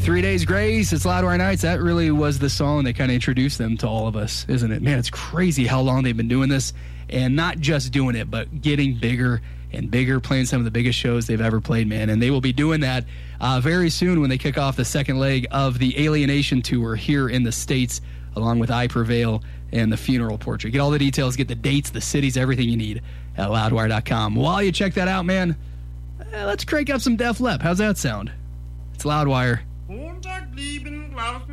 3 Days Grace, it's Loudwire Nights. That really was the song that kind of introduced them to all of us, isn't it? Man, it's crazy how long they've been doing this, and not just doing it, but getting bigger and bigger, playing some of the biggest shows they've ever played, man. And they will be doing that very soon when they kick off the second leg of the Alienation Tour here in the States, along with I Prevail and the Funeral Portrait. Get all the details, get the dates, the cities, everything you need at loudwire.com. While you check that out, man, let's crank up some Def Leppard. How's that sound? It's Loudwire. Montag blieben, Glas